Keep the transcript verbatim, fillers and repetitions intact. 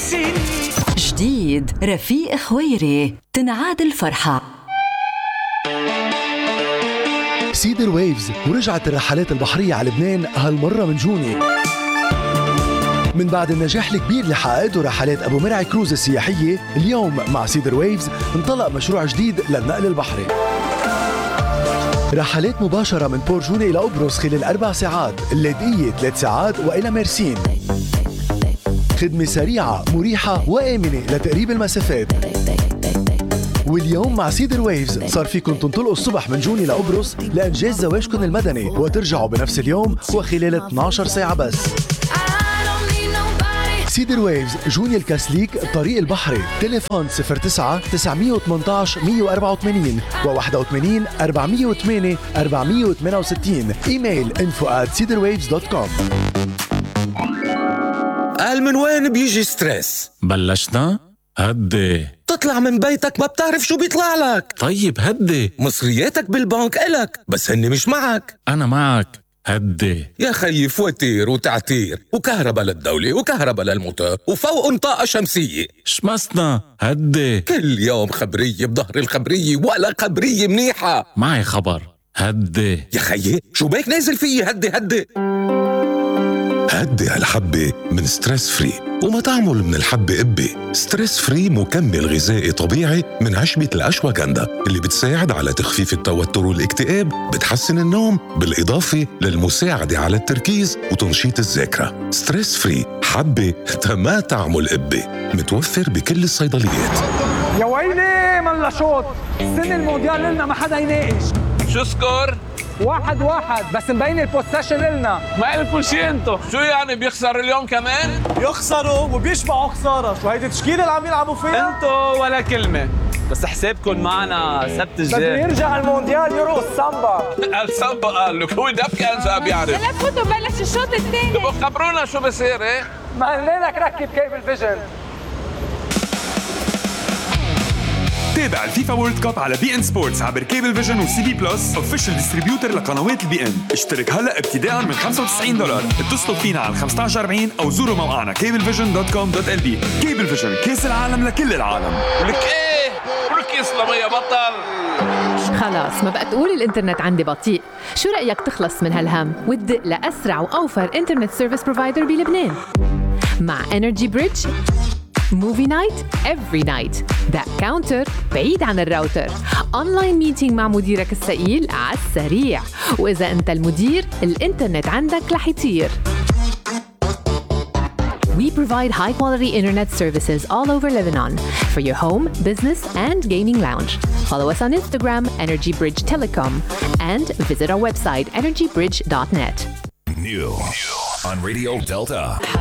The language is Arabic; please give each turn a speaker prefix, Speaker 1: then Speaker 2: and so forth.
Speaker 1: جديد رفيق خويري تنعاد الفرحة.
Speaker 2: سيدر ويفز ورجعت الرحلات البحرية على لبنان هالمرة من جوني. من بعد النجاح الكبير اللي حققته رحلات أبو مرعي كروز السياحية، اليوم مع سيدر ويفز انطلق مشروع جديد للنقل البحري. رحلات مباشرة من بور جوني إلى قبرص خلال أربع ساعات، اللاذقية ثلاث ساعات، وإلى ميرسين. خدمة سريعة مريحة وآمنة لتقريب المسافات. واليوم مع سيدر ويفز صار فيكم تنطلقوا الصبح من جوني لقبرص لإنجاز زواجكم المدني وترجعوا بنفس اليوم وخلال اثنعش ساعة بس. سيدر ويفز جوني الكاسليك الطريق البحري. تليفون صفر تسعة تسعمية وثمانية عشر مية وأربعة وثمانين و واحد وثمانين أربعمية وثمانية أربعمية وثمانية وستين. إيميل info at cedarwaves dot com.
Speaker 3: قال من وين بيجي ستريس؟
Speaker 4: بلشنا؟ هدي
Speaker 3: تطلع من بيتك ما بتعرف شو بيطلع لك.
Speaker 4: طيب هدي.
Speaker 3: مصرياتك بالبنك إلك بس هن مش معك.
Speaker 4: أنا معك. هدي
Speaker 3: يا خيي فواتير وتعتير وكهرباء للدولة وكهرباء للموتور وفوق طاقة شمسية.
Speaker 4: شمسنا. هدي
Speaker 3: كل يوم خبرية بظهر الخبرية ولا خبرية منيحة.
Speaker 4: معي خبر. هدي
Speaker 3: يا خيي شو بيك نازل فيي؟ هدي هدي
Speaker 5: هدي هالحبة من ستريس فري، وما تعمل من الحبة قبة. ستريس فري مكمل غذائي طبيعي من عشبة الأشواغندا اللي بتساعد على تخفيف التوتر والاكتئاب، بتحسن النوم، بالإضافة للمساعدة على التركيز وتنشيط الذاكرة. ستريس فري حبة ما تعمل قبة، متوفر بكل الصيدليات.
Speaker 6: يا ويلي ملا شوط، السنة المونديال لنا ما حدا يناقش.
Speaker 7: شو سكور؟
Speaker 6: واحد واحد بس مبين البوستيشن لنا.
Speaker 7: ما قلتوا شي انتو؟ شو يعني بيخسر اليوم كمان؟
Speaker 6: يخسروا وبيشبعوا خسارة. شو هيدي تشكيلة اللي عم يلعبوا فيها؟
Speaker 7: انتو ولا كلمة، بس حسابكم معنا سبت الجاي.
Speaker 6: بده يرجع المونديال يرقص سامبا.
Speaker 7: السامبا قال لك هو دبكة انسى بيعرف.
Speaker 8: هلا فوتوا بلش الشوط الثاني.
Speaker 7: تبقوا خبرونا شو بصير. ايه
Speaker 6: ما قلنا لك ركب كيبل فيجن.
Speaker 9: تابع الفيفا وورلد كاب على بي ان سبورتس عبر كيبل فيجن وسي بي بلس اوفيشال ديستريبيوتر لقنوات البي ان. اشترك هلا ابتداء من خمسة وتسعين دولار. اتصلوا فينا على خمسة عشر أربعين او زوروا موقعنا كيبل فيجن دوت كوم دوت ال بي. كيبل فيجن، كاس العالم لكل العالم.
Speaker 7: ولك ايه ولك يسلم يا بطل.
Speaker 10: خلاص ما بقى تقول الانترنت عندي بطيء. شو رأيك تخلص من هالهم وتدق لأسرع وأوفر انترنت سيرفيس بروفايدر بلبنان مع انرجي بريدج؟ موفي نايت every night. ده كاونتر بعيد عن الراوتر. اونلاين ميتينج مع مديرك الثقيل على السريع، واذا انت المدير الانترنت عندك رح يطير. We provide high-quality internet services all over Lebanon for your home, business, and gaming lounge. Follow us on Instagram, Energy Bridge Telecom, and visit our website, energy bridge dot net.
Speaker 11: New on Radio Delta.